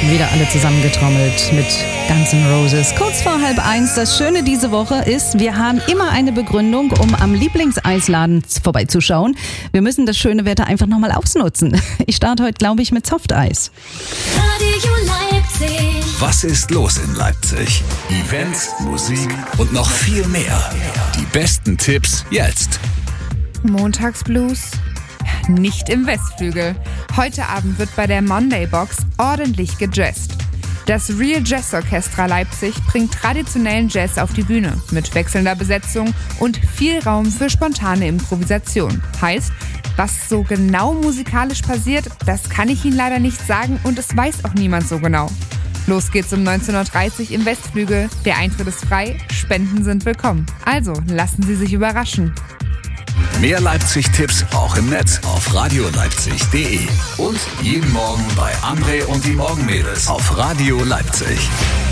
Wieder alle zusammengetrommelt mit Guns N' Roses. Kurz vor 12:30. Das Schöne diese Woche ist, wir haben immer eine Begründung, um am Lieblingseisladen vorbeizuschauen. Wir müssen das schöne Wetter einfach nochmal ausnutzen. Ich starte heute, glaube ich, mit Softeis. Radio Leipzig. Was ist los in Leipzig? Events, Musik und noch viel mehr. Die besten Tipps jetzt. Montagsblues? Nicht im Westflügel. Heute Abend wird bei der Monday Box ordentlich gejazzt. Das Real Jazz Orchestra Leipzig bringt traditionellen Jazz auf die Bühne mit wechselnder Besetzung und viel Raum für spontane Improvisation. Heißt, was so genau musikalisch passiert, das kann ich Ihnen leider nicht sagen und es weiß auch niemand so genau. Los geht's um 19.30 Uhr im Westflügel. Der Eintritt ist frei, Spenden sind willkommen. Also lassen Sie sich überraschen. Mehr Leipzig-Tipps auch im Netz auf radioleipzig.de und jeden Morgen bei André und die Morgenmädels auf Radio Leipzig.